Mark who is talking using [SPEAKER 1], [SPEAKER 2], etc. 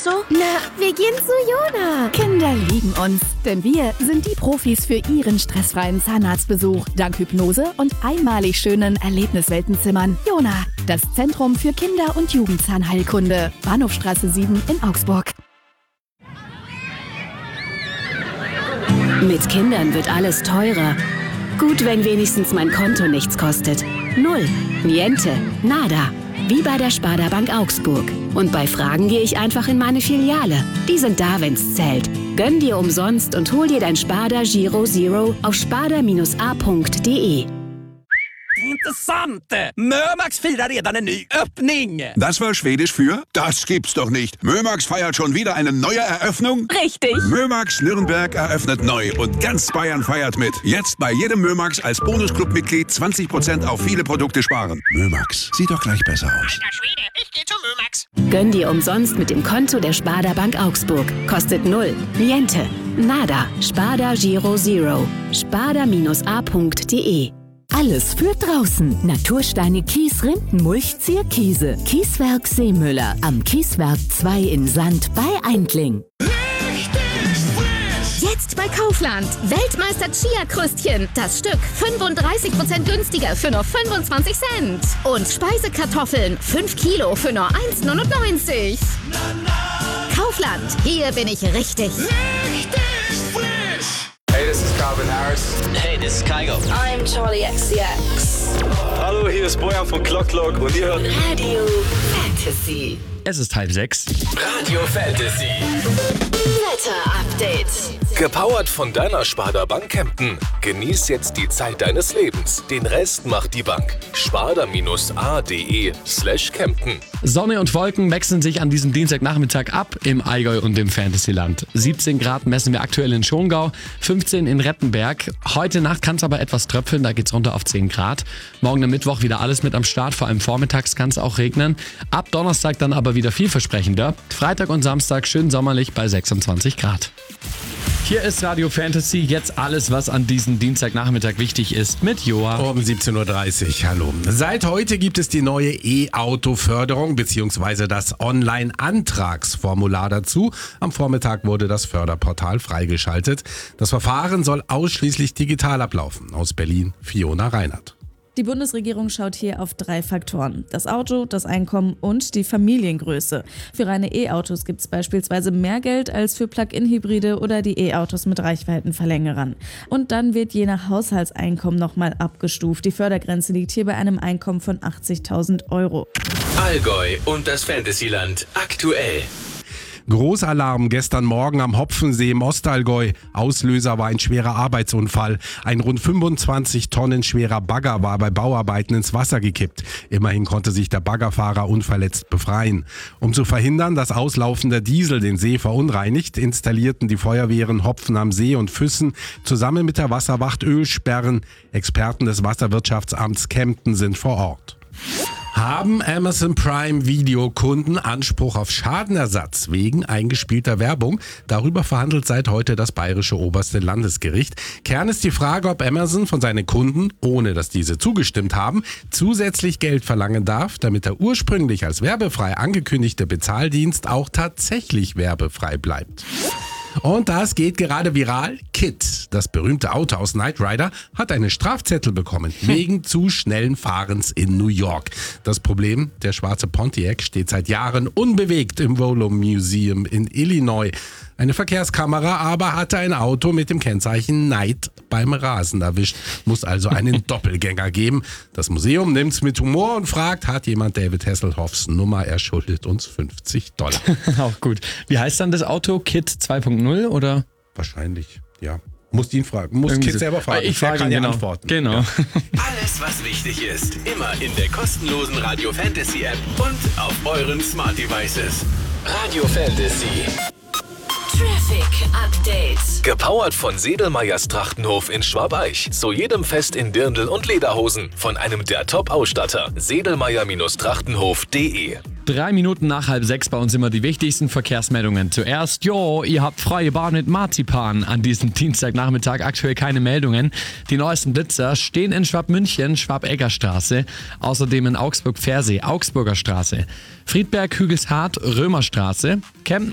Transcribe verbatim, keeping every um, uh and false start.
[SPEAKER 1] so?
[SPEAKER 2] Na, wir gehen zu Jona.
[SPEAKER 3] Kinder lieben uns, denn wir sind die Profis für ihren stressfreien Zahnarztbesuch. Dank Hypnose und einmalig schönen Erlebnisweltenzimmern. Jona, das Zentrum für Kinder- und Jugendzahnheilkunde. Bahnhofstraße sieben in Augsburg.
[SPEAKER 4] Mit Kindern wird alles teurer. Gut, wenn wenigstens mein Konto nichts kostet. Null, niente, nada. Wie bei der Sparda Bank Augsburg. Und bei Fragen gehe ich einfach in meine Filiale. Die sind da, wenn's zählt. Gönn dir umsonst und hol dir dein Sparda Giro Zero auf sparda Bindestrich a punkt de.
[SPEAKER 5] Intressant! Mömax firar redan en ny öppning!
[SPEAKER 6] Das war Schwedisch für? Das gibt's doch nicht. Mömax feiert schon wieder eine neue Eröffnung?
[SPEAKER 4] Richtig!
[SPEAKER 6] Mömax Nürnberg eröffnet neu und ganz Bayern feiert mit. Jetzt bei jedem Mömax als Bonusclub-Mitglied zwanzig Prozent auf viele Produkte sparen. Mömax, sieht doch gleich besser aus.
[SPEAKER 5] Alter Schwede, ich geh zu Mömax!
[SPEAKER 4] Gönn dir umsonst mit dem Konto der Sparda Bank Augsburg. Kostet null, niente, nada. Sparda Giro Zero. sparda Bindestrich a punkt de.
[SPEAKER 7] Alles für draußen. Natursteine, Kies, Rinden, Mulch, Zierkiese. Kieswerk Seemüller. Am Kieswerk zwei in Sand bei Eindling.
[SPEAKER 2] Jetzt bei Kaufland. Weltmeister Chia-Krüstchen. Das Stück fünfunddreißig Prozent günstiger für nur fünfundzwanzig Cent. Und Speisekartoffeln. fünf Kilo für nur eins neunundneunzig. Kaufland. Hier bin ich richtig.
[SPEAKER 8] Hey, this is Calvin Harris.
[SPEAKER 9] Hey, this is Kygo.
[SPEAKER 10] I'm Charlie X C X.
[SPEAKER 8] Hallo, hier ist Bojan von Clock Clock und ihr hört
[SPEAKER 10] Radio Fantasy.
[SPEAKER 11] Es ist halb sechs.
[SPEAKER 9] Radio Fantasy.
[SPEAKER 10] Wetter-Update.
[SPEAKER 12] Gepowert von deiner Sparda Bank Kempten. Genieß jetzt die Zeit deines Lebens. Den Rest macht die Bank. sparda Bindestrich a punkt de slash Kempten.
[SPEAKER 11] Sonne und Wolken wechseln sich an diesem Dienstagnachmittag ab im Allgäu und im Fantasyland. siebzehn Grad messen wir aktuell in Schongau, fünfzehn in Rettenberg. Heute Nacht kann es aber etwas tröpfeln, da geht's runter auf zehn Grad. Morgen am Mittwoch wieder alles mit am Start, vor allem vormittags kann es auch regnen. Ab Donnerstag dann aber wieder vielversprechender. Freitag und Samstag schön sommerlich bei sechsundzwanzig Grad. Hier ist Radio Fantasy, jetzt alles, was an diesem Dienstagnachmittag wichtig ist, mit Joa.
[SPEAKER 13] Um siebzehn Uhr dreißig, hallo. Seit heute gibt es die neue E-Auto-Förderung bzw. das Online-Antragsformular dazu. Am Vormittag wurde das Förderportal freigeschaltet. Das Verfahren soll ausschließlich digital ablaufen. Aus Berlin, Fiona Reinhardt.
[SPEAKER 14] Die Bundesregierung schaut hier auf drei Faktoren. Das Auto, das Einkommen und die Familiengröße. Für reine E-Autos gibt es beispielsweise mehr Geld als für Plug-in-Hybride oder die E-Autos mit Reichweitenverlängerern. Und dann wird je nach Haushaltseinkommen nochmal abgestuft. Die Fördergrenze liegt hier bei einem Einkommen von achtzigtausend Euro.
[SPEAKER 9] Allgäu und das Fantasyland aktuell.
[SPEAKER 13] Großalarm gestern Morgen am Hopfensee im Ostallgäu. Auslöser war ein schwerer Arbeitsunfall. Ein rund fünfundzwanzig Tonnen schwerer Bagger war bei Bauarbeiten ins Wasser gekippt. Immerhin konnte sich der Baggerfahrer unverletzt befreien. Um zu verhindern, dass auslaufender Diesel den See verunreinigt, installierten die Feuerwehren Hopfen am See und Füssen zusammen mit der Wasserwacht Ölsperren. Experten des Wasserwirtschaftsamts Kempten sind vor Ort. Haben Amazon Prime Videokunden Anspruch auf Schadenersatz wegen eingespielter Werbung? Darüber verhandelt seit heute das bayerische oberste Landesgericht. Kern ist die Frage, ob Amazon von seinen Kunden, ohne dass diese zugestimmt haben, zusätzlich Geld verlangen darf, damit der ursprünglich als werbefrei angekündigte Bezahldienst auch tatsächlich werbefrei bleibt. Und das geht gerade viral. Kit, das berühmte Auto aus Knight Rider, hat einen Strafzettel bekommen wegen zu schnellen Fahrens in New York. Das Problem, der schwarze Pontiac steht seit Jahren unbewegt im Volo Museum in Illinois. Eine Verkehrskamera aber hatte ein Auto mit dem Kennzeichen Knight beim Rasen erwischt. Muss also einen Doppelgänger geben. Das Museum nimmt's mit Humor und fragt, hat jemand David Hasselhoffs Nummer? Er schuldet uns fünfzig Dollar.
[SPEAKER 11] Auch gut. Wie heißt dann das Auto? Kit zwei Punkt null oder?
[SPEAKER 13] Wahrscheinlich, ja. Musst ihn fragen. Musst
[SPEAKER 11] Irgendwie
[SPEAKER 13] Kit selber fragen.
[SPEAKER 11] Ich frage
[SPEAKER 13] kann
[SPEAKER 11] ihn,
[SPEAKER 13] ja
[SPEAKER 11] genau.
[SPEAKER 13] antworten.
[SPEAKER 11] Genau.
[SPEAKER 13] Ja.
[SPEAKER 9] Alles, was wichtig ist, immer in der kostenlosen Radio Fantasy App und auf euren Smart Devices. Radio Fantasy.
[SPEAKER 10] Traffic Update.
[SPEAKER 12] Gepowert von Sedelmeyers Trachtenhof in Schwabeich. Zu jedem Fest in Dirndl und Lederhosen. Von einem der Top-Ausstatter. Sedelmeyer Trachtenhof punkt de.
[SPEAKER 11] Drei Minuten nach halb sechs bei uns immer die wichtigsten Verkehrsmeldungen. Zuerst, jo, ihr habt freie Bahn mit Marzipan. An diesem Dienstagnachmittag aktuell keine Meldungen. Die neuesten Blitzer stehen in Schwabmünchen, Schwabeggerstraße. Außerdem in Augsburg-Pfersee, Augsburger Straße. Friedberg, Hügelshardt, Römerstraße. Kempten